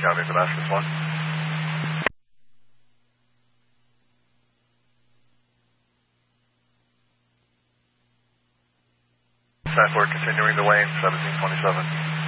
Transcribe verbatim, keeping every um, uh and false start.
Copy, Damascus one. Southward, continuing the lane, seventeen twenty-seven.